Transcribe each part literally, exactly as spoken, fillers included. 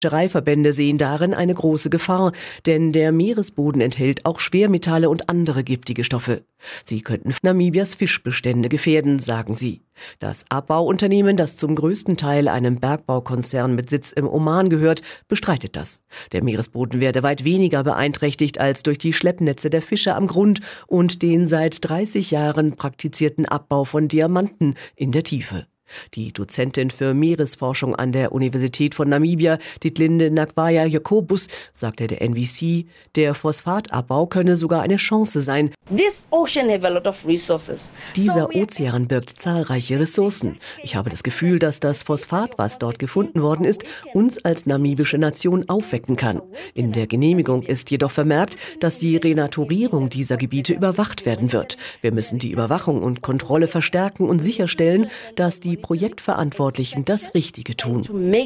Fischereiverbände sehen darin eine große Gefahr, denn der Meeresboden enthält auch Schwermetalle und andere giftige Stoffe. Sie könnten Namibias Fischbestände gefährden, sagen sie. Das Abbauunternehmen, das zum größten Teil einem Bergbaukonzern mit Sitz im Oman gehört, bestreitet das. Der Meeresboden werde weit weniger beeinträchtigt als durch die Schleppnetze der Fischer am Grund und den seit dreißig Jahren praktizierten Abbau von Diamanten in der Tiefe. Die Dozentin für Meeresforschung an der Universität von Namibia, Ditlinde Nakwaya Jacobus, sagte der N B C, der Phosphatabbau könne sogar eine Chance sein. This ocean have a lot of resources. Dieser Ozean birgt zahlreiche Ressourcen. Ich habe das Gefühl, dass das Phosphat, was dort gefunden worden ist, uns als namibische Nation aufwecken kann. In der Genehmigung ist jedoch vermerkt, dass die Renaturierung dieser Gebiete überwacht werden wird. Wir müssen die Überwachung und Kontrolle verstärken und sicherstellen, dass die Projektverantwortlichen das Richtige tun.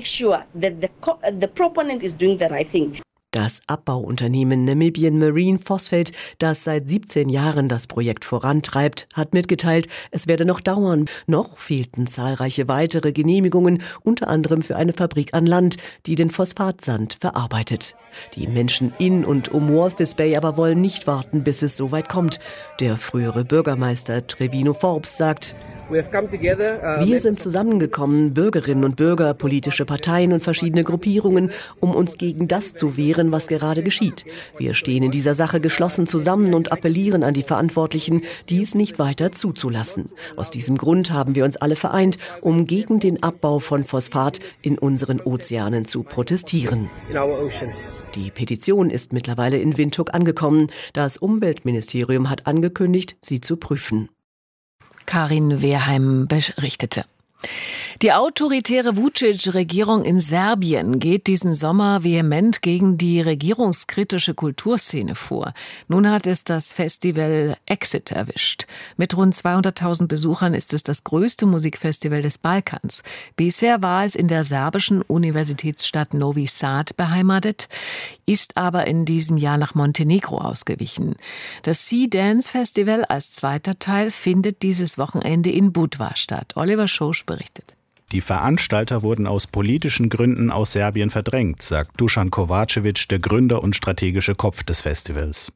Das Abbauunternehmen Namibian Marine Phosphate, das seit siebzehn Jahren das Projekt vorantreibt, hat mitgeteilt, es werde noch dauern. Noch fehlten zahlreiche weitere Genehmigungen, unter anderem für eine Fabrik an Land, die den Phosphatsand verarbeitet. Die Menschen in und um Walvis Bay aber wollen nicht warten, bis es so weit kommt. Der frühere Bürgermeister Trevino Forbes sagt: Wir sind zusammengekommen, Bürgerinnen und Bürger, politische Parteien und verschiedene Gruppierungen, um uns gegen das zu wehren, was gerade geschieht. Wir stehen in dieser Sache geschlossen zusammen und appellieren an die Verantwortlichen, dies nicht weiter zuzulassen. Aus diesem Grund haben wir uns alle vereint, um gegen den Abbau von Phosphat in unseren Ozeanen zu protestieren. Die Petition ist mittlerweile in Windhoek angekommen. Das Umweltministerium hat angekündigt, sie zu prüfen. Karin Wehrheim berichtete. Die autoritäre Vučić-Regierung in Serbien geht diesen Sommer vehement gegen die regierungskritische Kulturszene vor. Nun hat es das Festival Exit erwischt. Mit rund zweihunderttausend Besuchern ist es das größte Musikfestival des Balkans. Bisher war es in der serbischen Universitätsstadt Novi Sad beheimatet, ist aber in diesem Jahr nach Montenegro ausgewichen. Das Sea Dance Festival als zweiter Teil findet dieses Wochenende in Budva statt. Oliver Schosch berichtet. Die Veranstalter wurden aus politischen Gründen aus Serbien verdrängt, sagt Dušan Kovačević, der Gründer und strategische Kopf des Festivals.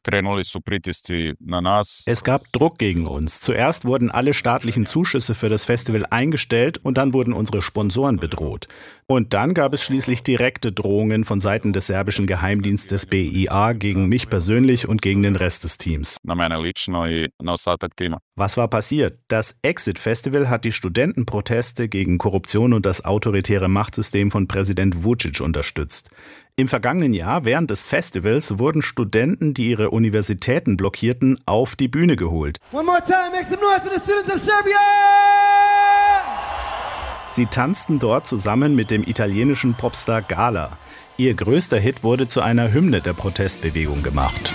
Es gab Druck gegen uns. Zuerst wurden alle staatlichen Zuschüsse für das Festival eingestellt und dann wurden unsere Sponsoren bedroht. Und dann gab es schließlich direkte Drohungen von Seiten des serbischen Geheimdienstes B I A gegen mich persönlich und gegen den Rest des Teams. Was war passiert? Das Exit Festival hat die Studentenproteste gegen Korruption und das autoritäre Machtsystem von Präsident Vučić unterstützt. Im vergangenen Jahr, während des Festivals, wurden Studenten, die ihre Universitäten blockierten, auf die Bühne geholt. One more time, make some noise for the students of Serbia! Sie tanzten dort zusammen mit dem italienischen Popstar Gala. Ihr größter Hit wurde zu einer Hymne der Protestbewegung gemacht.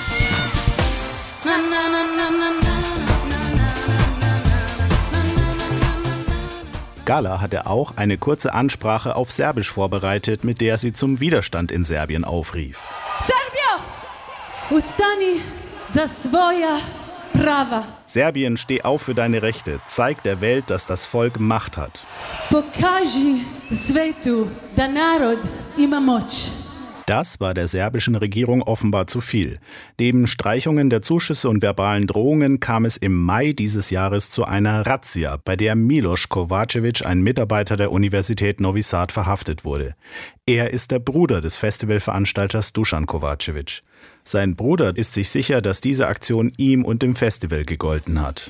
Gala hatte auch eine kurze Ansprache auf Serbisch vorbereitet, mit der sie zum Widerstand in Serbien aufrief. Serbia! Ustani za svoja prava. Serbien, steh auf für deine Rechte. Zeig der Welt, dass das Volk Macht hat. Pokaži svetu da narod ima moć. Das war der serbischen Regierung offenbar zu viel. Neben Streichungen der Zuschüsse und verbalen Drohungen kam es im Mai dieses Jahres zu einer Razzia, bei der Miloš Kovačević, ein Mitarbeiter der Universität Novi Sad, verhaftet wurde. Er ist der Bruder des Festivalveranstalters Dušan Kovačević. Sein Bruder ist sich sicher, dass diese Aktion ihm und dem Festival gegolten hat.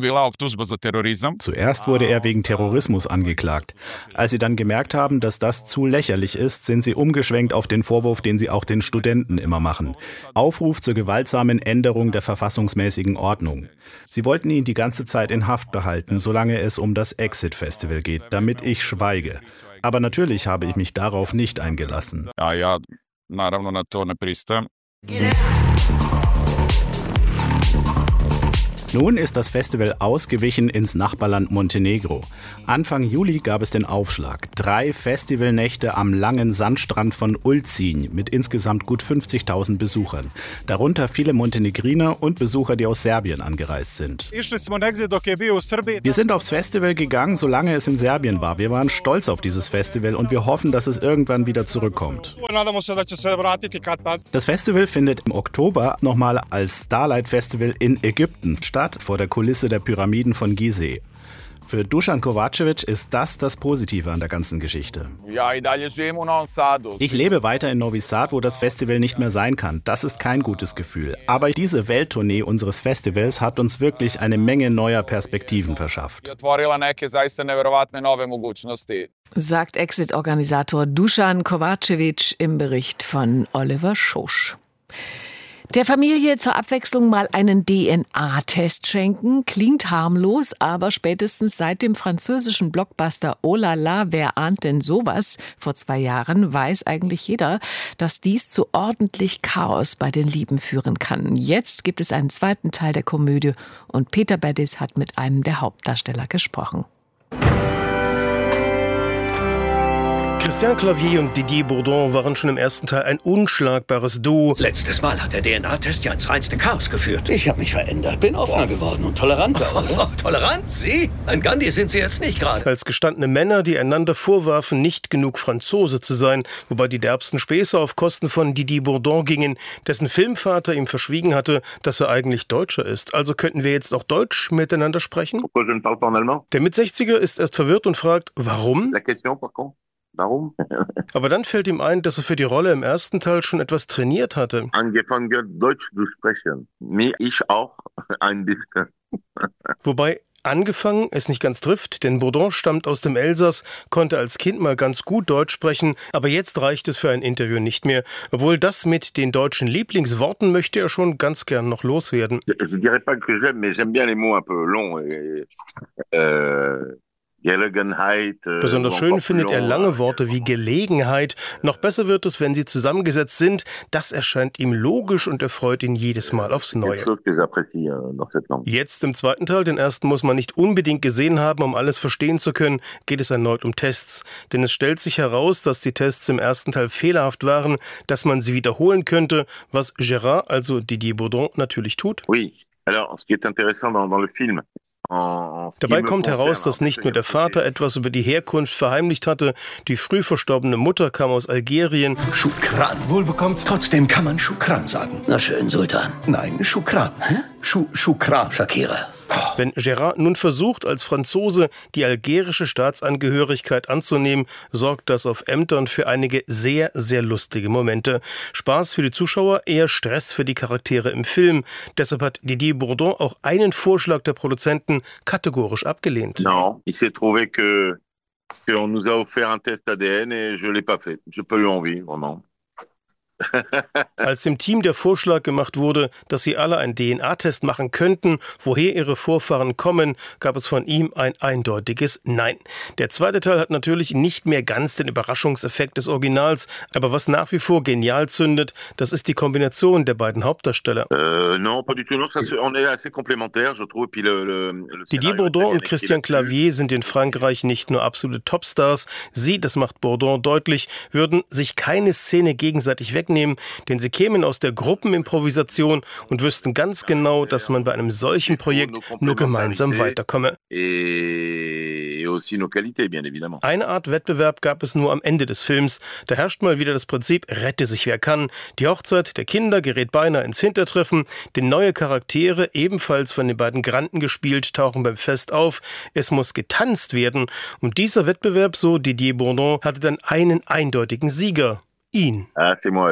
Zuerst wurde er wegen Terrorismus angeklagt. Als sie dann gemerkt haben, dass das zu lächerlich ist, sind sie umgeschwenkt auf den Vorwurf, den sie auch den Studenten immer machen. Aufruf zur gewaltsamen Änderung der verfassungsmäßigen Ordnung. Sie wollten ihn die ganze Zeit in Haft behalten, solange es um das Exit Festival geht, damit ich schweige. Aber natürlich habe ich mich darauf nicht eingelassen. Ja, ja, naravno na to ne pristajem. Nun ist das Festival ausgewichen ins Nachbarland Montenegro. Anfang Juli gab es den Aufschlag. Drei Festivalnächte am langen Sandstrand von Ulcinj mit insgesamt gut fünfzigtausend Besuchern. Darunter viele Montenegriner und Besucher, die aus Serbien angereist sind. Wir sind aufs Festival gegangen, solange es in Serbien war. Wir waren stolz auf dieses Festival und wir hoffen, dass es irgendwann wieder zurückkommt. Das Festival findet im Oktober nochmal als Starlight Festival in Ägypten statt, vor der Kulisse der Pyramiden von Gizeh. Für Dusan Kovacevic ist das das Positive an der ganzen Geschichte. Ich lebe weiter in Novi Sad, wo das Festival nicht mehr sein kann. Das ist kein gutes Gefühl. Aber diese Welttournee unseres Festivals hat uns wirklich eine Menge neuer Perspektiven verschafft. Sagt Exit-Organisator Dusan Kovacevic im Bericht von Oliver Schosch. Der Familie zur Abwechslung mal einen D N A-Test schenken, klingt harmlos, aber spätestens seit dem französischen Blockbuster Oh la la, wer ahnt denn sowas? Vor zwei Jahren weiß eigentlich jeder, dass dies zu ordentlich Chaos bei den Lieben führen kann. Jetzt gibt es einen zweiten Teil der Komödie und Peter Bedis hat mit einem der Hauptdarsteller gesprochen. Christian Clavier und Didier Bourdon waren schon im ersten Teil ein unschlagbares Duo. Letztes Mal hat der D N A-Test ja ins reinste Chaos geführt. Ich habe mich verändert, bin offener geworden und toleranter, oder? Tolerant? Sie? Ein Gandhi sind Sie jetzt nicht gerade. Als gestandene Männer, die einander vorwarfen, nicht genug Franzose zu sein, wobei die derbsten Späße auf Kosten von Didier Bourdon gingen, dessen Filmvater ihm verschwiegen hatte, dass er eigentlich Deutscher ist. Also könnten wir jetzt auch Deutsch miteinander sprechen? Der Mitsechziger ist erst verwirrt und fragt, warum? Warum? Aber dann fällt ihm ein, dass er für die Rolle im ersten Teil schon etwas trainiert hatte. Angefangen Deutsch zu sprechen. Mir ich auch ein bisschen. Wobei angefangen es nicht ganz trifft, denn Bourdon stammt aus dem Elsass, konnte als Kind mal ganz gut Deutsch sprechen, aber jetzt reicht es für ein Interview nicht mehr. Obwohl das mit den deutschen Lieblingsworten möchte er schon ganz gern noch loswerden. Je dirais pas que j'aime, mais j'aime bien les mots un peu longs et euh Besonders schön findet er lange Worte wie Gelegenheit. Noch besser wird es, wenn sie zusammengesetzt sind. Das erscheint ihm logisch und erfreut ihn jedes Mal aufs Neue. Jetzt im zweiten Teil, den ersten muss man nicht unbedingt gesehen haben, um alles verstehen zu können, geht es erneut um Tests. Denn es stellt sich heraus, dass die Tests im ersten Teil fehlerhaft waren, dass man sie wiederholen könnte, was Gérard, also Didier Bourdon, natürlich tut. Oui, alors, ce qui est intéressant dans, dans le film. Dabei kommt heraus, dass nicht nur der Vater etwas über die Herkunft verheimlicht hatte. Die früh verstorbene Mutter kam aus Algerien. Shukran wohlbekommt, trotzdem kann man Shukran sagen. Na schön, Sultan. Nein, Shukran. Hä? Shu Shukran. Shakira. Wenn Gérard nun versucht, als Franzose die algerische Staatsangehörigkeit anzunehmen, sorgt das auf Ämtern für einige sehr, sehr lustige Momente. Spaß für die Zuschauer, eher Stress für die Charaktere im Film. Deshalb hat Didier Bourdon auch einen Vorschlag der Produzenten kategorisch abgelehnt. Non, il s'est trouvé que qu'on nous a offert un test A D N et je l'ai pas fait. Je peux lui en vivre, non. Als dem Team der Vorschlag gemacht wurde, dass sie alle einen D N A-Test machen könnten, woher ihre Vorfahren kommen, gab es von ihm ein eindeutiges Nein. Der zweite Teil hat natürlich nicht mehr ganz den Überraschungseffekt des Originals, aber was nach wie vor genial zündet, das ist die Kombination der beiden Hauptdarsteller. Euh, non, pas du tout. Non, ça, on est assez complémentaires, je trouve. Puis le, le, le Didier Bourdon und Christian Clavier sind in Frankreich nicht nur absolute Topstars. Sie, das macht Bourdon deutlich, würden sich keine Szene gegenseitig wegnehmen, denn sie kämen aus der Gruppenimprovisation und wüssten ganz genau, dass man bei einem solchen Projekt nur gemeinsam weiterkomme. Eine Art Wettbewerb gab es nur am Ende des Films. Da herrscht mal wieder das Prinzip, rette sich wer kann. Die Hochzeit der Kinder gerät beinahe ins Hintertreffen, denn neue Charaktere, ebenfalls von den beiden Granden gespielt, tauchen beim Fest auf. Es muss getanzt werden. Und dieser Wettbewerb, so Didier Bourdon, hatte dann einen eindeutigen Sieger. Ihn. Ah, c'est moi.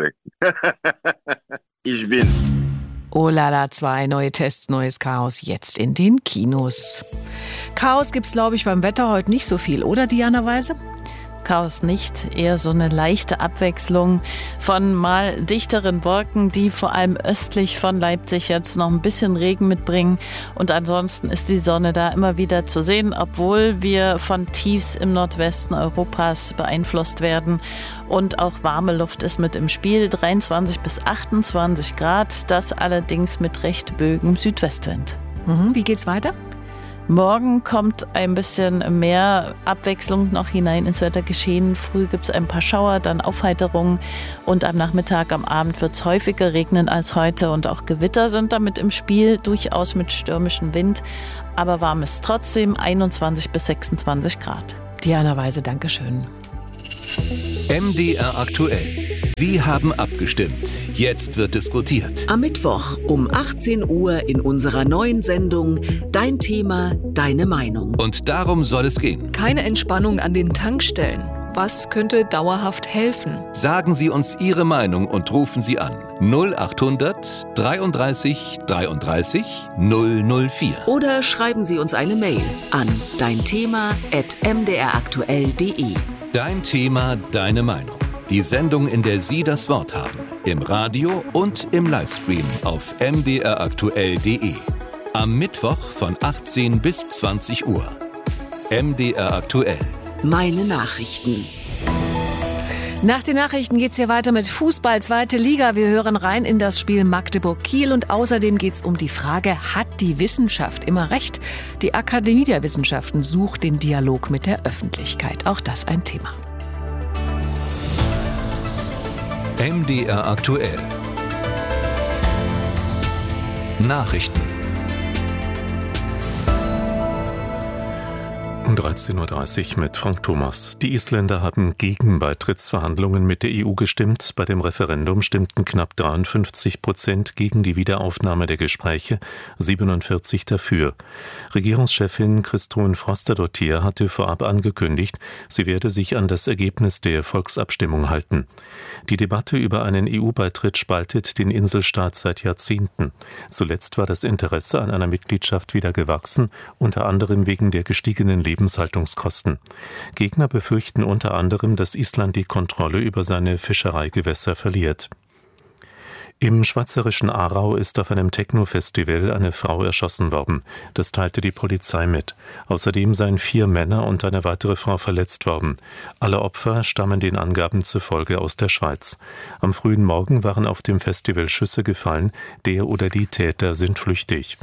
Ich bin. Oh la la zwei, neue Tests, neues Chaos, jetzt in den Kinos. Chaos gibt's, glaube ich, beim Wetter heute nicht so viel, oder Diana Weise? Chaos nicht, eher so eine leichte Abwechslung von mal dichteren Wolken, die vor allem östlich von Leipzig jetzt noch ein bisschen Regen mitbringen. Und ansonsten ist die Sonne da immer wieder zu sehen, obwohl wir von Tiefs im Nordwesten Europas beeinflusst werden. Und auch warme Luft ist mit im Spiel, dreiundzwanzig bis achtundzwanzig Grad, das allerdings mit recht böigem Südwestwind. Mhm. Wie geht's weiter? Morgen kommt ein bisschen mehr Abwechslung noch hinein ins Wettergeschehen. Früh gibt es ein paar Schauer, dann Aufheiterungen und am Nachmittag, am Abend wird es häufiger regnen als heute und auch Gewitter sind damit im Spiel, durchaus mit stürmischem Wind. Aber warm ist trotzdem, einundzwanzig bis sechsundzwanzig Grad. Diana Weise, Dankeschön. M D R aktuell. Sie haben abgestimmt. Jetzt wird diskutiert. Am Mittwoch um achtzehn Uhr in unserer neuen Sendung Dein Thema, deine Meinung. Und darum soll es gehen. Keine Entspannung an den Tankstellen. Was könnte dauerhaft helfen? Sagen Sie uns Ihre Meinung und rufen Sie an. null achthundert dreiunddreißig dreiunddreißig null null vier. Oder schreiben Sie uns eine Mail an deinthema at m d r aktuell punkt d e. Dein Thema, deine Meinung. Die Sendung, in der Sie das Wort haben. Im Radio und im Livestream auf m d r aktuell punkt d e. Am Mittwoch von achtzehn bis zwanzig Uhr. M D R aktuell. Meine Nachrichten. Nach den Nachrichten geht's hier weiter mit Fußball, zweite Liga. Wir hören rein in das Spiel Magdeburg-Kiel und außerdem geht's um die Frage, hat die Wissenschaft immer recht? Die Akademie der Wissenschaften sucht den Dialog mit der Öffentlichkeit. Auch das ein Thema. M D R aktuell. Nachrichten. Um dreizehn Uhr dreißig mit Frank Thomas. Die Isländer haben gegen Beitrittsverhandlungen mit der E U gestimmt. Bei dem Referendum stimmten knapp dreiundfünfzig Prozent gegen die Wiederaufnahme der Gespräche, siebenundvierzig dafür. Regierungschefin Kristrún Frostadóttir hatte vorab angekündigt, sie werde sich an das Ergebnis der Volksabstimmung halten. Die Debatte über einen E U-Beitritt spaltet den Inselstaat seit Jahrzehnten. Zuletzt war das Interesse an einer Mitgliedschaft wieder gewachsen, unter anderem wegen der gestiegenen Lebenshaltungskosten. Gegner befürchten unter anderem, dass Island die Kontrolle über seine Fischereigewässer verliert. Im schweizerischen Aarau ist auf einem Techno-Festival eine Frau erschossen worden. Das teilte die Polizei mit. Außerdem seien vier Männer und eine weitere Frau verletzt worden. Alle Opfer stammen den Angaben zufolge aus der Schweiz. Am frühen Morgen waren auf dem Festival Schüsse gefallen. Der oder die Täter sind flüchtig.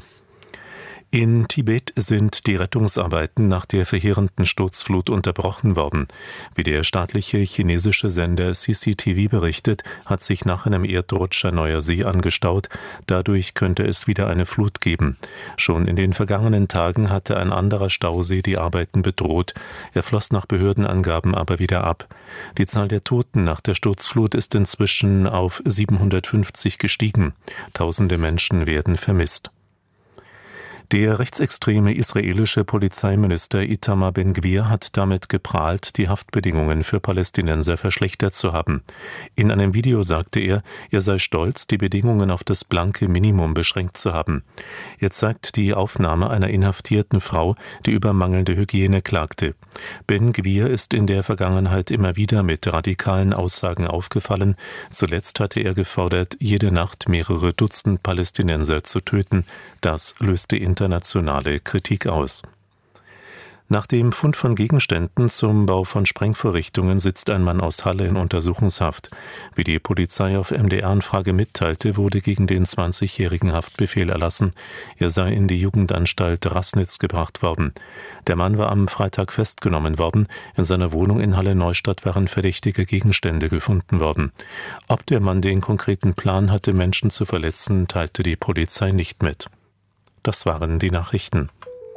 In Tibet sind die Rettungsarbeiten nach der verheerenden Sturzflut unterbrochen worden. Wie der staatliche chinesische Sender C C T V berichtet, hat sich nach einem Erdrutsch ein neuer See angestaut. Dadurch könnte es wieder eine Flut geben. Schon in den vergangenen Tagen hatte ein anderer Stausee die Arbeiten bedroht. Er floss nach Behördenangaben aber wieder ab. Die Zahl der Toten nach der Sturzflut ist inzwischen auf siebenhundertfünfzig gestiegen. Tausende Menschen werden vermisst. Der rechtsextreme israelische Polizeiminister Itamar Ben-Gvir hat damit geprahlt, die Haftbedingungen für Palästinenser verschlechtert zu haben. In einem Video sagte er, er sei stolz, die Bedingungen auf das blanke Minimum beschränkt zu haben. Er zeigt die Aufnahme einer inhaftierten Frau, die über mangelnde Hygiene klagte. Ben-Gvir ist in der Vergangenheit immer wieder mit radikalen Aussagen aufgefallen. Zuletzt hatte er gefordert, jede Nacht mehrere Dutzend Palästinenser zu töten. Das löste internationale Kritik aus. Nach dem Fund von Gegenständen zum Bau von Sprengvorrichtungen sitzt ein Mann aus Halle in Untersuchungshaft. Wie die Polizei auf M D R-Anfrage mitteilte, wurde gegen den zwanzigjährigen Haftbefehl erlassen. Er sei in die Jugendanstalt Rassnitz gebracht worden. Der Mann war am Freitag festgenommen worden. In seiner Wohnung in Halle-Neustadt waren verdächtige Gegenstände gefunden worden. Ob der Mann den konkreten Plan hatte, Menschen zu verletzen, teilte die Polizei nicht mit. Das waren die Nachrichten.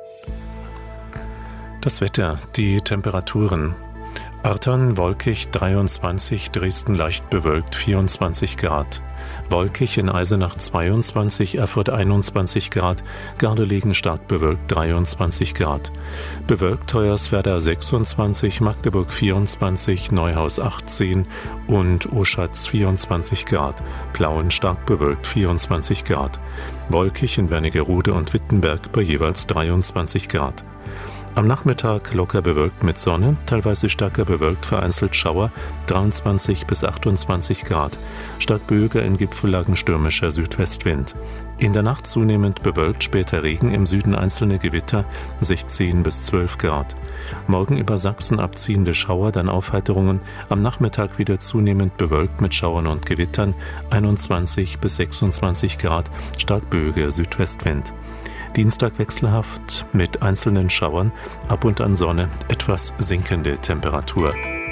Das Wetter, die Temperaturen. Artern wolkig dreiundzwanzig, Dresden leicht bewölkt vierundzwanzig Grad. Wolkig in Eisenach zweiundzwanzig, Erfurt einundzwanzig Grad, Gardelegen stark bewölkt dreiundzwanzig Grad. Bewölkt Hoyerswerda sechsundzwanzig, Magdeburg vierundzwanzig, Neuhaus achtzehn und Oschatz vierundzwanzig Grad. Plauen stark bewölkt vierundzwanzig Grad. Wolkig in Wernigerode und Wittenberg bei jeweils dreiundzwanzig Grad. Am Nachmittag locker bewölkt mit Sonne, teilweise stärker bewölkt, vereinzelt Schauer, dreiundzwanzig bis achtundzwanzig Grad. Stark böiger in Gipfellagen stürmischer Südwestwind. In der Nacht zunehmend bewölkt, später Regen, im Süden einzelne Gewitter, sechzehn bis zwölf Grad. Morgen über Sachsen abziehende Schauer, dann Aufheiterungen, am Nachmittag wieder zunehmend bewölkt mit Schauern und Gewittern, einundzwanzig bis sechsundzwanzig Grad, stark böiger Südwestwind. Dienstag wechselhaft mit einzelnen Schauern, ab und an Sonne, etwas sinkende Temperatur.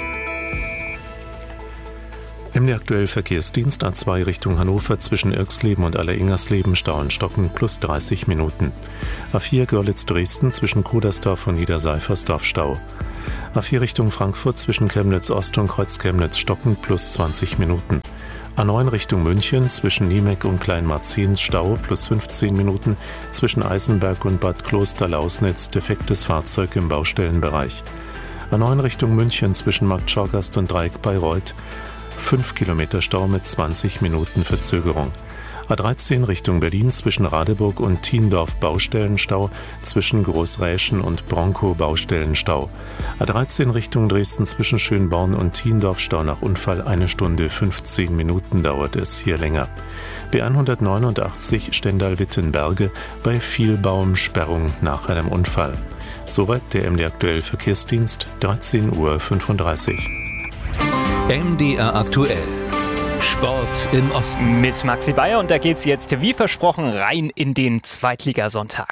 M D aktuell Verkehrsdienst A zwei Richtung Hannover zwischen Irxleben und Aller-Ingersleben Stau in Stocken plus dreißig Minuten. A vier Görlitz-Dresden zwischen Kudersdorf und Niederseifersdorf Stau. A vier Richtung Frankfurt zwischen Chemnitz Ost und Kreuz-Chemnitz Stocken plus zwanzig Minuten. A neun Richtung München zwischen Niemeck und Kleinmarzens Stau plus fünfzehn Minuten. Zwischen Eisenberg und Bad Kloster-Lausnitz defektes Fahrzeug im Baustellenbereich. A neun Richtung München zwischen Markt Schorgast und Dreieck Bayreuth fünf Kilometer Stau mit zwanzig Minuten Verzögerung. A dreizehn Richtung Berlin zwischen Radeburg und Thiendorf Baustellenstau, zwischen Großräschen und Bronkow Baustellenstau. A dreizehn Richtung Dresden zwischen Schönborn und Thiendorf Stau nach Unfall, eine Stunde fünfzehn Minuten dauert es hier länger. B hundertneunundachtzig Stendal-Wittenberge bei Vielbaum Sperrung nach einem Unfall. Soweit der M D aktuell Verkehrsdienst, dreizehn Uhr fünfunddreißig. M D R aktuell. Sport im Osten. Mit Maxi Bayer und da geht's jetzt wie versprochen rein in den Zweitligasonntag.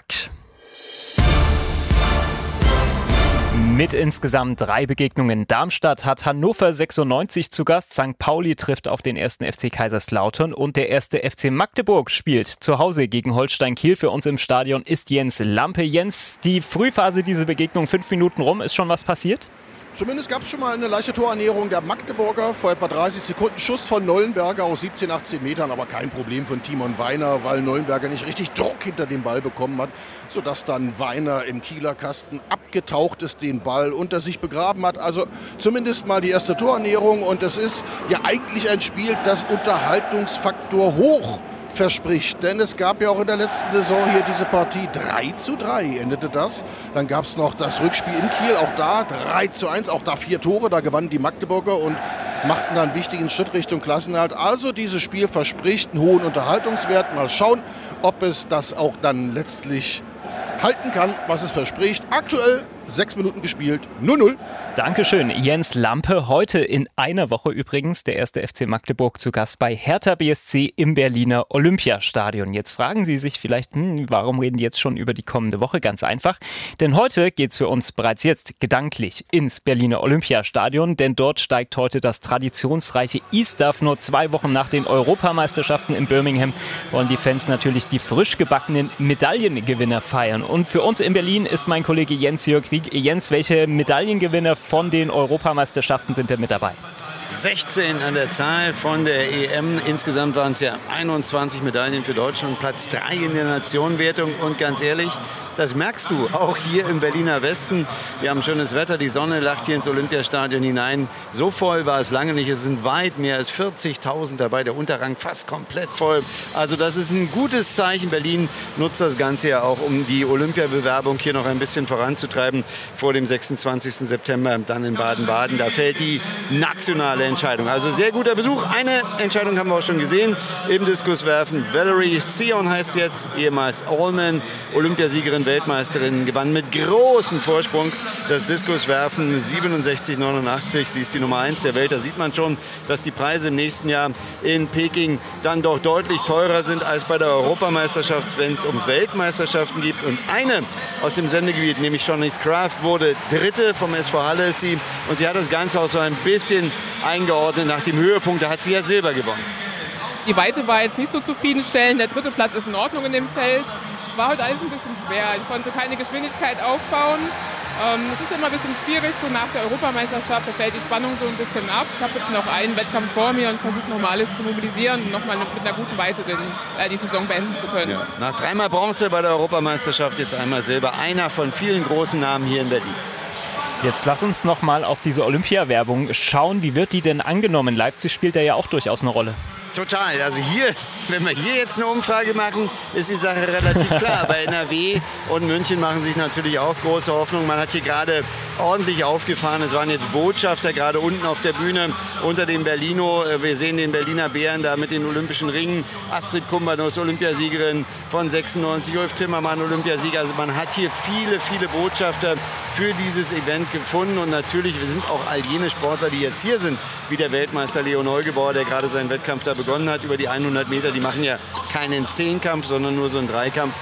Mit insgesamt drei Begegnungen. Darmstadt hat Hannover sechsundneunzig zu Gast, Sankt Pauli trifft auf den ersten F C Kaiserslautern und der erste F C Magdeburg spielt zu Hause gegen Holstein Kiel. Für uns im Stadion ist Jens Lampe. Jens, die Frühphase dieser Begegnung, fünf Minuten rum, ist schon was passiert? Zumindest gab es schon mal eine leichte Torernährung der Magdeburger. Vor etwa dreißig Sekunden Schuss von Neuenberger aus siebzehn, achtzehn Metern. Aber kein Problem von Timon Weiner, weil Neuenberger nicht richtig Druck hinter den Ball bekommen hat. Sodass dann Weiner im Kieler Kasten abgetaucht ist, den Ball unter sich begraben hat. Also zumindest mal die erste Torernährung. Und es ist ja eigentlich ein Spiel, das Unterhaltungsfaktor hoch verspricht. Denn es gab ja auch in der letzten Saison hier diese Partie drei zu drei endete das. Dann gab es noch das Rückspiel in Kiel, auch da drei zu eins, auch da vier Tore, da gewannen die Magdeburger und machten dann einen wichtigen Schritt Richtung Klassenerhalt. Also dieses Spiel verspricht einen hohen Unterhaltungswert. Mal schauen, ob es das auch dann letztlich halten kann, was es verspricht. Aktuell sechs Minuten gespielt, null null. Dankeschön, Jens Lampe. Heute in einer Woche übrigens der erste F C Magdeburg zu Gast bei Hertha B S C im Berliner Olympiastadion. Jetzt fragen Sie sich vielleicht, hm, warum reden die jetzt schon über die kommende Woche? Ganz einfach, denn heute geht es für uns bereits jetzt gedanklich ins Berliner Olympiastadion, denn dort steigt heute das traditionsreiche E-Stuff. Nur zwei Wochen nach den Europameisterschaften in Birmingham wollen die Fans natürlich die frisch gebackenen Medaillengewinner feiern. Und für uns in Berlin ist mein Kollege Jens-Jörg Rieck. Jens, welche Medaillengewinner von den Europameisterschaften sind denn mit dabei? sechzehn an der Zahl von der E M. Insgesamt waren es ja einundzwanzig Medaillen für Deutschland, Platz drei in der Nationenwertung. Und ganz ehrlich, das merkst du auch hier im Berliner Westen. Wir haben schönes Wetter, die Sonne lacht hier ins Olympiastadion hinein. So voll war es lange nicht. Es sind weit mehr als vierzigtausend dabei, der Unterrang fast komplett voll. Also das ist ein gutes Zeichen. Berlin nutzt das Ganze ja auch, um die Olympiabewerbung hier noch ein bisschen voranzutreiben vor dem sechsundzwanzigsten September dann in Baden-Baden. Da fällt die nationale Entscheidung. Also sehr guter Besuch. Eine Entscheidung haben wir auch schon gesehen im Diskuswerfen. Valerie Sion heißt jetzt, ehemals Allman, Olympiasiegerin, Weltmeisterin, gewann mit großem Vorsprung das Diskuswerfen siebenundsechzig neunundachtzig. Sie ist die Nummer eins der Welt. Da sieht man schon, dass die Preise im nächsten Jahr in Peking dann doch deutlich teurer sind als bei der Europameisterschaft, wenn es um Weltmeisterschaften geht. Und eine aus dem Sendegebiet, nämlich Shawnice Kraft, wurde Dritte vom S V Halle ist sie. Und sie hat das Ganze auch so ein bisschen eingeordnet nach dem Höhepunkt. Da hat sie ja Silber gewonnen. Die Weite war jetzt nicht so zufriedenstellend. Der dritte Platz ist in Ordnung in dem Feld. Es war heute alles ein bisschen schwer. Ich konnte keine Geschwindigkeit aufbauen. Ähm, es ist immer ein bisschen schwierig, so nach der Europameisterschaft. Da fällt die Spannung so ein bisschen ab. Ich habe jetzt noch einen Wettkampf vor mir und versuche nochmal alles zu mobilisieren und nochmal mit einer guten Weite den, äh, die Saison beenden zu können. Ja. Nach dreimal Bronze bei der Europameisterschaft jetzt einmal Silber. Einer von vielen großen Namen hier in Berlin. Jetzt lass uns noch mal auf diese Olympia-Werbung schauen. Wie wird die denn angenommen? Leipzig spielt da ja auch durchaus eine Rolle. Total. Also hier, wenn wir hier jetzt eine Umfrage machen, ist die Sache relativ klar. Bei N R W und München machen sich natürlich auch große Hoffnungen. Man hat hier gerade ordentlich aufgefahren. Es waren jetzt Botschafter gerade unten auf der Bühne unter dem Berlino. Wir sehen den Berliner Bären da mit den Olympischen Ringen. Astrid Kumbanus, Olympiasiegerin von sechsundneunzig, Ulf Timmermann, Olympiasieger. Also man hat hier viele, viele Botschafter für dieses Event gefunden. Und natürlich sind auch all jene Sportler, die jetzt hier sind, wie der Weltmeister Leo Neugebauer, der gerade seinen Wettkampf da begonnen hat über die hundert Meter. Die machen ja keinen Zehnkampf, sondern nur so einen Dreikampf.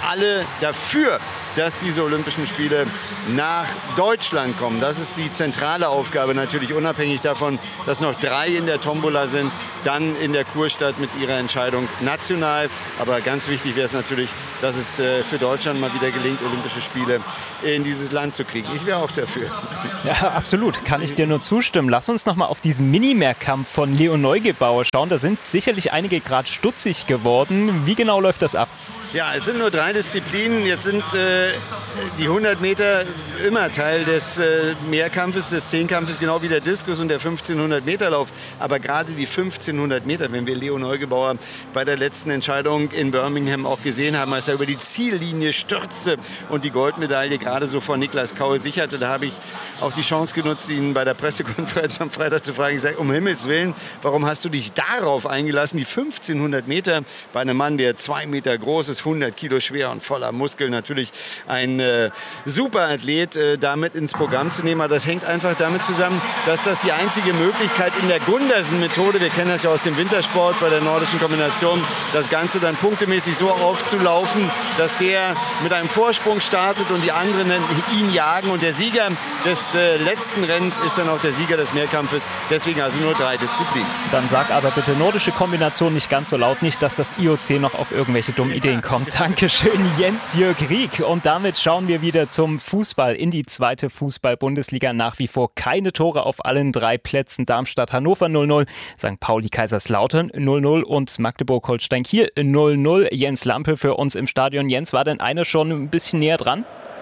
alle dafür, dass diese Olympischen Spiele nach Deutschland kommen. Das ist die zentrale Aufgabe, natürlich unabhängig davon, dass noch drei in der Tombola sind, dann in der Kurstadt mit ihrer Entscheidung national. Aber ganz wichtig wäre es natürlich, dass es äh, für Deutschland mal wieder gelingt, Olympische Spiele in dieses Land zu kriegen. Ich wäre auch dafür. Ja, absolut. Kann ich dir nur zustimmen. Lass uns noch mal auf diesen Minimehrkampf von Leon Neugebauer schauen. Da sind sicherlich einige gerade stutzig geworden. Wie genau läuft das ab? Ja, es sind nur drei Disziplinen. Jetzt sind äh, die hundert Meter immer Teil des äh, Mehrkampfes, des Zehnkampfes, genau wie der Diskus und der fünfzehnhundert Meter Lauf. Aber gerade die fünfzehnhundert Meter, wenn wir Leo Neugebauer bei der letzten Entscheidung in Birmingham auch gesehen haben, als er über die Ziellinie stürzte und die Goldmedaille gerade so vor Niklas Kaul sicherte, da habe ich auch die Chance genutzt, ihn bei der Pressekonferenz am Freitag zu fragen. Ich sage, um Himmels Willen, warum hast du dich darauf eingelassen, die fünfzehnhundert Meter bei einem Mann, der zwei Meter groß ist, hundert Kilo schwer und voller Muskeln, natürlich ein äh, Superathlet, äh, damit ins Programm zu nehmen. Aber das hängt einfach damit zusammen, dass das die einzige Möglichkeit in der Gundersen-Methode, wir kennen das ja aus dem Wintersport bei der nordischen Kombination, das Ganze dann punktemäßig so aufzulaufen, dass der mit einem Vorsprung startet und die anderen ihn jagen. Und der Sieger des äh, letzten Rennens ist dann auch der Sieger des Mehrkampfes. Deswegen also nur drei Disziplinen. Dann sag aber bitte nordische Kombination nicht ganz so laut, nicht, dass das I O C noch auf irgendwelche dummen Ideen kommt. Dankeschön, Jens-Jörg Rieck. Und damit schauen wir wieder zum Fußball in die zweite Fußball-Bundesliga. Nach wie vor keine Tore auf allen drei Plätzen. Darmstadt-Hannover null null, Sankt Pauli-Kaiserslautern null null und Magdeburg-Holstein-Kiel null null. Jens Lampe für uns im Stadion. Jens, war denn einer schon ein bisschen näher dran?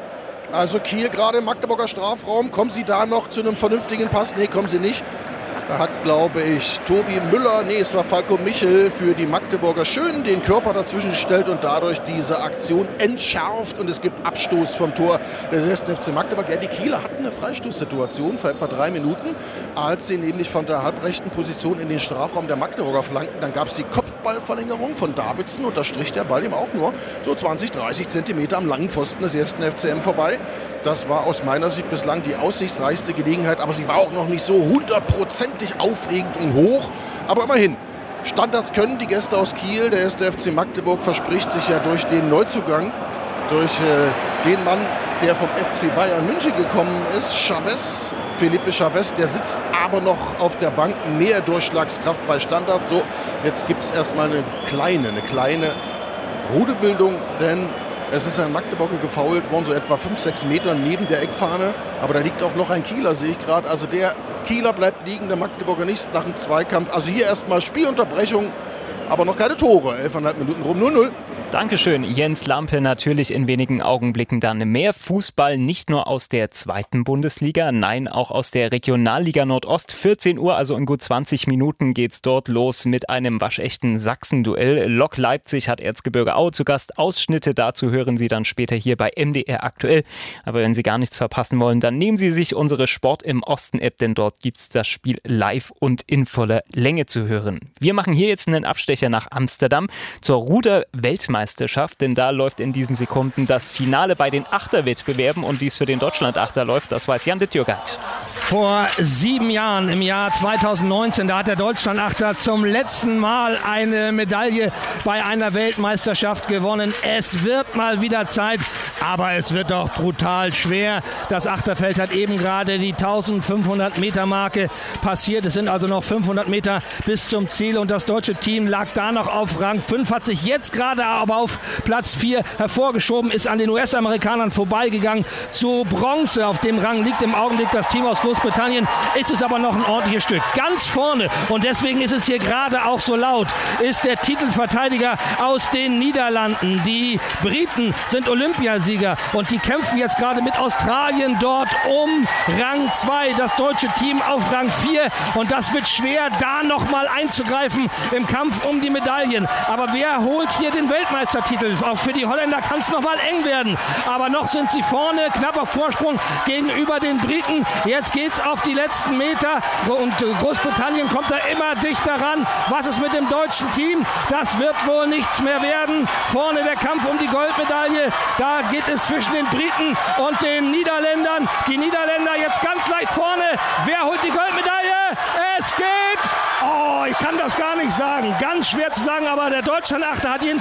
Also Kiel gerade im Magdeburger Strafraum. Kommen Sie da noch zu einem vernünftigen Pass? Nee, kommen Sie nicht. Da hat, glaube ich, Tobi Müller, nee, es war Falco Michel für die Magdeburger schön den Körper dazwischen gestellt und dadurch diese Aktion entschärft und es gibt Abstoß vom Tor des ersten F C Magdeburg. Ja, die Kieler hatten eine Freistoßsituation vor etwa drei Minuten, als sie nämlich von der halbrechten Position in den Strafraum der Magdeburger flanken. Dann gab es die Kopfballverlängerung von Davidson und da strich der Ball ihm auch nur so zwanzig, dreißig Zentimeter am langen Pfosten des ersten F C M vorbei. Das war aus meiner Sicht bislang die aussichtsreichste Gelegenheit, aber sie war auch noch nicht so hundertprozentig aufregend und hoch. Aber immerhin, Standards können die Gäste aus Kiel. Der erste F C Magdeburg verspricht sich ja durch den Neuzugang, durch äh, den Mann, der vom F C Bayern München gekommen ist, Chavez, Felipe Chavez, der sitzt aber noch auf der Bank, mehr Durchschlagskraft bei Standards. So, jetzt gibt es erstmal eine kleine, eine kleine Rudelbildung, denn es ist ein Magdeburger gefoult worden, so etwa fünf, sechs Meter neben der Eckfahne. Aber da liegt auch noch ein Kieler, sehe ich gerade. Also der Kieler bleibt liegen, der Magdeburger nicht nach dem Zweikampf. Also hier erstmal Spielunterbrechung, aber noch keine Tore. elfeinhalb Minuten rum, null null. Dankeschön, Jens Lampe. Natürlich in wenigen Augenblicken dann mehr Fußball, nicht nur aus der zweiten Bundesliga, nein, auch aus der Regionalliga Nordost. vierzehn Uhr, also in gut zwanzig Minuten geht's dort los mit einem waschechten Sachsen-Duell. Lok Leipzig hat Erzgebirge Aue zu Gast. Ausschnitte dazu hören Sie dann später hier bei M D R aktuell. Aber wenn Sie gar nichts verpassen wollen, dann nehmen Sie sich unsere Sport im Osten-App, denn dort gibt's das Spiel live und in voller Länge zu hören. Wir machen hier jetzt einen Abstecher nach Amsterdam zur Ruder-Weltmeisterschaft. Denn da läuft in diesen Sekunden das Finale bei den Achterwettbewerben. Und wie es für den Deutschland-Achter läuft, das weiß Jan Dittjürgert. Vor sieben Jahren, im Jahr zweitausendneunzehn, da hat der Deutschland-Achter zum letzten Mal eine Medaille bei einer Weltmeisterschaft gewonnen. Es wird mal wieder Zeit, aber es wird doch brutal schwer. Das Achterfeld hat eben gerade die eintausendfünfhundert Meter Marke passiert. Es sind also noch fünfhundert Meter bis zum Ziel und das deutsche Team lag da noch auf Rang fünf, hat sich jetzt gerade aber auf Platz vier hervorgeschoben, ist an den U S-Amerikanern vorbeigegangen zu Bronze. Auf dem Rang liegt im Augenblick das Team aus Großbritannien, ist es aber noch ein ordentliches Stück. Ganz vorne, und deswegen ist es hier gerade auch so laut, ist der Titelverteidiger aus den Niederlanden. Die Briten sind Olympiasieger und die kämpfen jetzt gerade mit Australien dort um Rang zwei. Das deutsche Team auf Rang vier und das wird schwer, da nochmal einzugreifen im Kampf um die Medaillen. Aber wer holt hier den Weltmeistertitel? Auch für die Holländer kann es nochmal eng werden. Aber noch sind sie vorne, knapper Vorsprung gegenüber den Briten. Jetzt geht's auf die letzten Meter und Großbritannien kommt da immer dichter ran. Was ist mit dem deutschen Team? Das wird wohl nichts mehr werden. Vorne der Kampf um die Goldmedaille. Da geht es zwischen den Briten und den Niederländern. Die Niederländer jetzt ganz leicht vorne. Wer holt die Goldmedaille? Es geht! Oh, ich kann das gar nicht sagen. Ganz schwer zu sagen, aber der Deutschland-Achter hat jedenfalls keine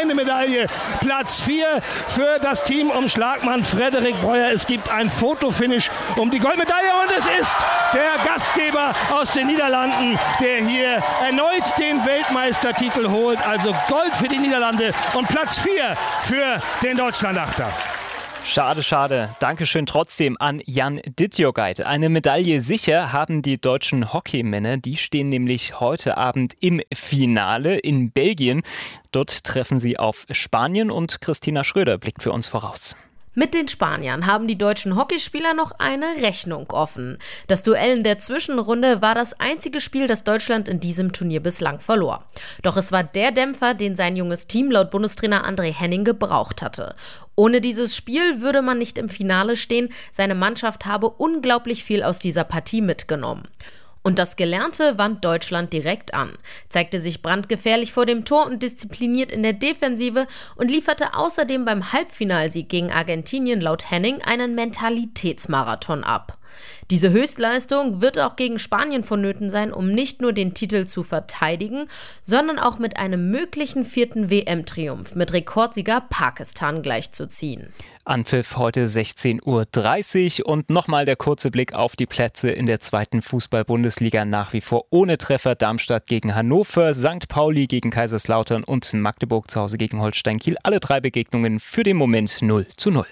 eine Medaille. Platz vier für das Team um Schlagmann Frederik Breuer. Es gibt ein Fotofinish um die Goldmedaille und es ist der Gastgeber aus den Niederlanden, der hier erneut den Weltmeistertitel holt. Also Gold für die Niederlande und Platz vier für den Deutschlandachter. Schade, schade. Dankeschön trotzdem an Jan Dittjogeit. Eine Medaille sicher haben die deutschen Hockeymänner. Die stehen nämlich heute Abend im Finale in Belgien. Dort treffen sie auf Spanien und Christina Schröder blickt für uns voraus. Mit den Spaniern haben die deutschen Hockeyspieler noch eine Rechnung offen. Das Duell in der Zwischenrunde war das einzige Spiel, das Deutschland in diesem Turnier bislang verlor. Doch es war der Dämpfer, den sein junges Team laut Bundestrainer André Henning gebraucht hatte. Ohne dieses Spiel würde man nicht im Finale stehen. Seine Mannschaft habe unglaublich viel aus dieser Partie mitgenommen. Und das Gelernte wand Deutschland direkt an, zeigte sich brandgefährlich vor dem Tor und diszipliniert in der Defensive und lieferte außerdem beim Halbfinalsieg gegen Argentinien laut Henning einen Mentalitätsmarathon ab. Diese Höchstleistung wird auch gegen Spanien vonnöten sein, um nicht nur den Titel zu verteidigen, sondern auch mit einem möglichen vierten W M-Triumph mit Rekordsieger Pakistan gleichzuziehen. Anpfiff heute sechzehn Uhr dreißig und nochmal der kurze Blick auf die Plätze in der zweiten Fußball-Bundesliga. Nach wie vor ohne Treffer. Darmstadt gegen Hannover, Sankt Pauli gegen Kaiserslautern und Magdeburg zu Hause gegen Holstein Kiel. Alle drei Begegnungen für den Moment null zu null.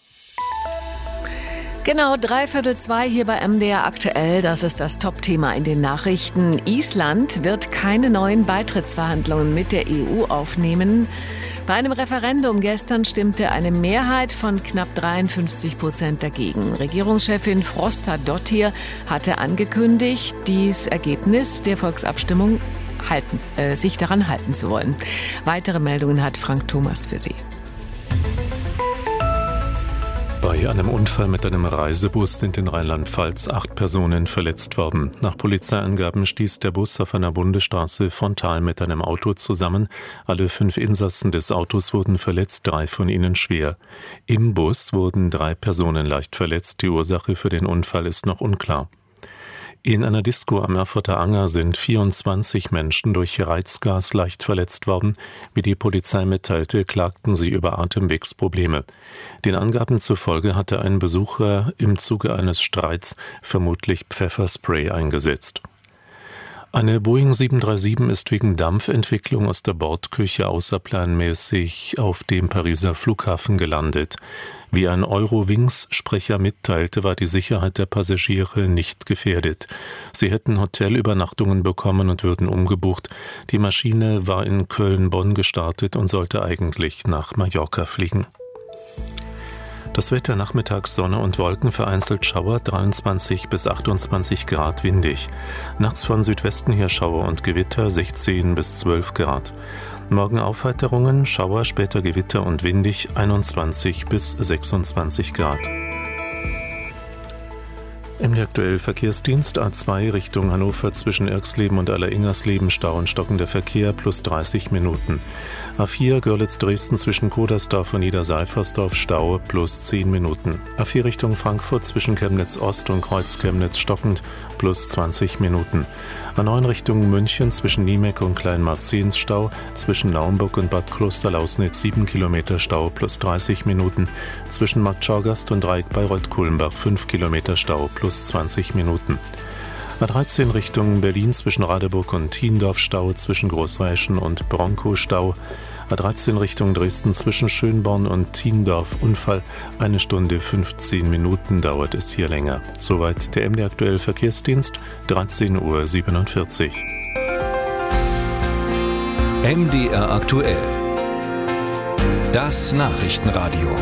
Genau, dreiviertel zwei hier bei M D R aktuell. Das ist das Top-Thema in den Nachrichten. Island wird keine neuen Beitrittsverhandlungen mit der E U aufnehmen. Bei einem Referendum gestern stimmte eine Mehrheit von knapp dreiundfünfzig Prozent dagegen. Regierungschefin Frosta Dottir hatte angekündigt, dieses Ergebnis der Volksabstimmung halten, äh, sich daran halten zu wollen. Weitere Meldungen hat Frank Thomas für Sie. Bei einem Unfall mit einem Reisebus sind in Rheinland-Pfalz acht Personen verletzt worden. Nach Polizeiangaben stieß der Bus auf einer Bundesstraße frontal mit einem Auto zusammen. Alle fünf Insassen des Autos wurden verletzt, drei von ihnen schwer. Im Bus wurden drei Personen leicht verletzt. Die Ursache für den Unfall ist noch unklar. In einer Disco am Erfurter Anger sind vierundzwanzig Menschen durch Reizgas leicht verletzt worden. Wie die Polizei mitteilte, klagten sie über Atemwegsprobleme. Den Angaben zufolge hatte ein Besucher im Zuge eines Streits vermutlich Pfefferspray eingesetzt. Eine Boeing sieben drei sieben ist wegen Dampfentwicklung aus der Bordküche außerplanmäßig auf dem Pariser Flughafen gelandet. Wie ein Eurowings-Sprecher mitteilte, war die Sicherheit der Passagiere nicht gefährdet. Sie hätten Hotelübernachtungen bekommen und würden umgebucht. Die Maschine war in Köln-Bonn gestartet und sollte eigentlich nach Mallorca fliegen. Das Wetter: nachmittags Sonne und Wolken, vereinzelt Schauer, dreiundzwanzig bis achtundzwanzig Grad, windig. Nachts von Südwesten her Schauer und Gewitter, sechzehn bis zwölf Grad. Morgen Aufheiterungen, Schauer, später Gewitter und windig, einundzwanzig bis sechsundzwanzig Grad. Im aktuellen Verkehrsdienst A zwei Richtung Hannover zwischen Irxleben und Aller-Ingersleben Stau und stockender Verkehr plus dreißig Minuten. A vier Görlitz-Dresden zwischen Kodersdorf und Niederseifersdorf Stau plus zehn Minuten. A vier Richtung Frankfurt zwischen Chemnitz Ost und Kreuz-Chemnitz stockend plus zwanzig Minuten. A neun Richtung München zwischen Niemeck und Kleinmarzens Stau, zwischen Naumburg und Bad Klosterlausnitz sieben Kilometer Stau plus dreißig Minuten. Zwischen Marktschauergast und Dreieck bei Reutkulmbach fünf Kilometer Stau plus zwanzig Minuten. A dreizehn Richtung Berlin zwischen Radeburg und Thiendorf Stau, zwischen Großräschen und Bronkow Stau. A dreizehn Richtung Dresden zwischen Schönborn und Thiendorf Unfall. Eine Stunde fünfzehn Minuten dauert es hier länger. Soweit der M D aktuell Verkehrsdienst, dreizehn Uhr siebenundvierzig. M D R aktuell. Das Nachrichtenradio.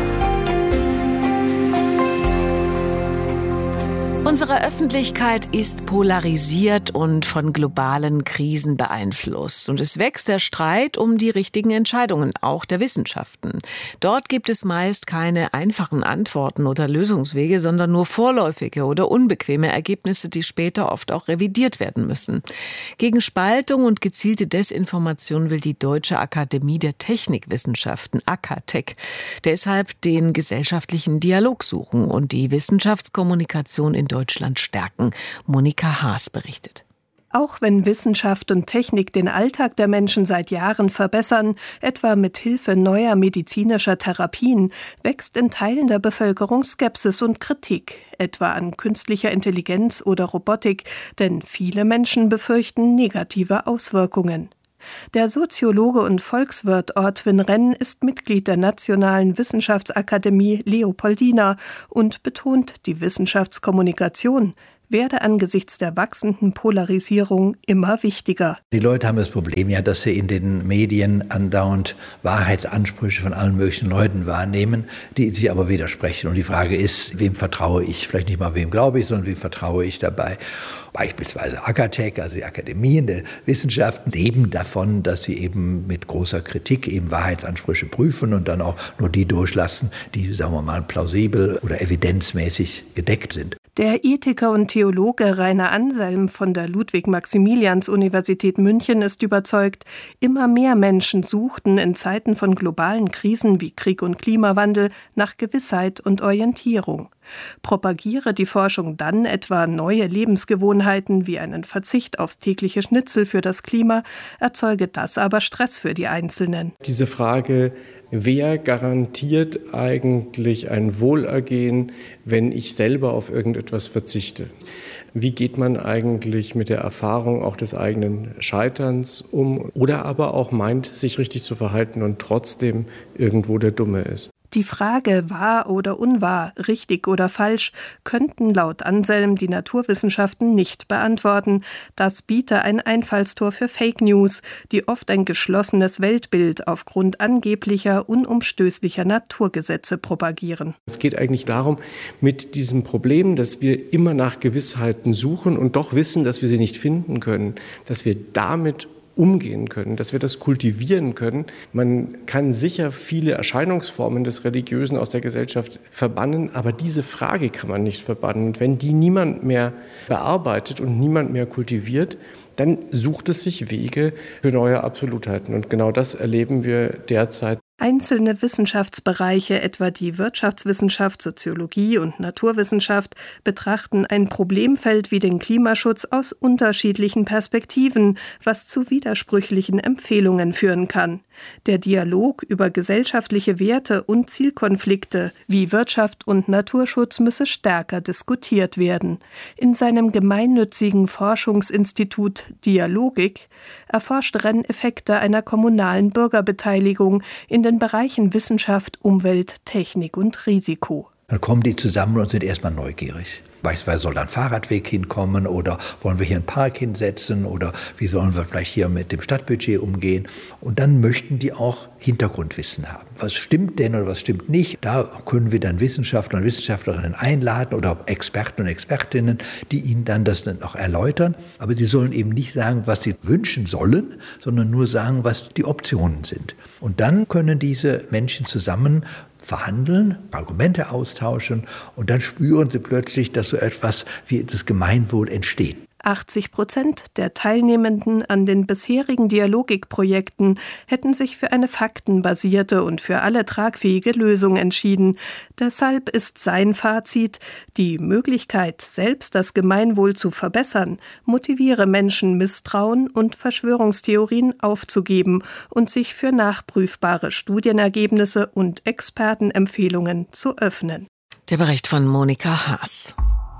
Unsere Öffentlichkeit ist polarisiert und von globalen Krisen beeinflusst. Und es wächst der Streit um die richtigen Entscheidungen, auch der Wissenschaften. Dort gibt es meist keine einfachen Antworten oder Lösungswege, sondern nur vorläufige oder unbequeme Ergebnisse, die später oft auch revidiert werden müssen. Gegen Spaltung und gezielte Desinformation will die Deutsche Akademie der Technikwissenschaften, AKTech, deshalb den gesellschaftlichen Dialog suchen und die Wissenschaftskommunikation in Deutschland stärken. Monika Haas berichtet. Auch wenn Wissenschaft und Technik den Alltag der Menschen seit Jahren verbessern, etwa mit Hilfe neuer medizinischer Therapien, wächst in Teilen der Bevölkerung Skepsis und Kritik, etwa an künstlicher Intelligenz oder Robotik, denn viele Menschen befürchten negative Auswirkungen. Der Soziologe und Volkswirt Ortwin Renn ist Mitglied der Nationalen Wissenschaftsakademie Leopoldina und betont, die Wissenschaftskommunikation werde angesichts der wachsenden Polarisierung immer wichtiger. Die Leute haben das Problem ja, dass sie in den Medien andauernd Wahrheitsansprüche von allen möglichen Leuten wahrnehmen, die sich aber widersprechen. Und die Frage ist, wem vertraue ich? Vielleicht nicht mal wem glaube ich, sondern wem vertraue ich dabei? Beispielsweise Akatech, also die Akademien der Wissenschaften, leben davon, dass sie eben mit großer Kritik eben Wahrheitsansprüche prüfen und dann auch nur die durchlassen, die, sagen wir mal, plausibel oder evidenzmäßig gedeckt sind. Der Ethiker und Theologe Rainer Anselm von der Ludwig-Maximilians-Universität München ist überzeugt, immer mehr Menschen suchten in Zeiten von globalen Krisen wie Krieg und Klimawandel nach Gewissheit und Orientierung. Propagiere die Forschung dann etwa neue Lebensgewohnheiten wie einen Verzicht aufs tägliche Schnitzel für das Klima, erzeuge das aber Stress für die Einzelnen. Diese Frage, wer garantiert eigentlich ein Wohlergehen, wenn ich selber auf irgendetwas verzichte? Wie geht man eigentlich mit der Erfahrung auch des eigenen Scheiterns um? Oder aber auch meint, sich richtig zu verhalten und trotzdem irgendwo der Dumme ist. Die Frage, wahr oder unwahr, richtig oder falsch, könnten laut Anselm die Naturwissenschaften nicht beantworten. Das biete ein Einfallstor für Fake News, die oft ein geschlossenes Weltbild aufgrund angeblicher, unumstößlicher Naturgesetze propagieren. Es geht eigentlich darum, mit diesem Problem, dass wir immer nach Gewissheiten suchen und doch wissen, dass wir sie nicht finden können, dass wir damit umgehen können, dass wir das kultivieren können. Man kann sicher viele Erscheinungsformen des Religiösen aus der Gesellschaft verbannen, aber diese Frage kann man nicht verbannen. Und wenn die niemand mehr bearbeitet und niemand mehr kultiviert, dann sucht es sich Wege für neue Absolutheiten. Und genau das erleben wir derzeit. Einzelne Wissenschaftsbereiche, etwa die Wirtschaftswissenschaft, Soziologie und Naturwissenschaft, betrachten ein Problemfeld wie den Klimaschutz aus unterschiedlichen Perspektiven, was zu widersprüchlichen Empfehlungen führen kann. Der Dialog über gesellschaftliche Werte und Zielkonflikte wie Wirtschaft und Naturschutz müsse stärker diskutiert werden. In seinem gemeinnützigen Forschungsinstitut Dialogik erforscht Renn Effekte einer kommunalen Bürgerbeteiligung in den Bereichen Wissenschaft, Umwelt, Technik und Risiko. Dann kommen die zusammen und sind erstmal neugierig. Beispielsweise soll da ein Fahrradweg hinkommen oder wollen wir hier einen Park hinsetzen oder wie sollen wir vielleicht hier mit dem Stadtbudget umgehen. Und dann möchten die auch Hintergrundwissen haben. Was stimmt denn oder was stimmt nicht? Da können wir dann Wissenschaftler und Wissenschaftlerinnen einladen oder Experten und Expertinnen, die ihnen dann das dann auch erläutern. Aber sie sollen eben nicht sagen, was sie wünschen sollen, sondern nur sagen, was die Optionen sind. Und dann können diese Menschen zusammen verhandeln, Argumente austauschen und dann spüren sie plötzlich, dass so etwas wie das Gemeinwohl entsteht. achtzig Prozent der Teilnehmenden an den bisherigen Dialogik-Projekten hätten sich für eine faktenbasierte und für alle tragfähige Lösung entschieden. Deshalb ist sein Fazit, die Möglichkeit, selbst das Gemeinwohl zu verbessern, motiviere Menschen, Misstrauen und Verschwörungstheorien aufzugeben und sich für nachprüfbare Studienergebnisse und Expertenempfehlungen zu öffnen. Der Bericht von Monika Haas.